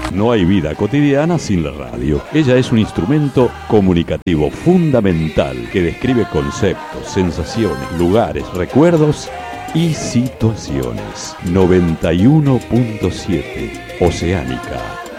No hay vida cotidiana sin la radio. Ella es un instrumento comunicativo fundamental que describe conceptos, sensaciones, lugares, recuerdos y situaciones. 91.7 Oceánica.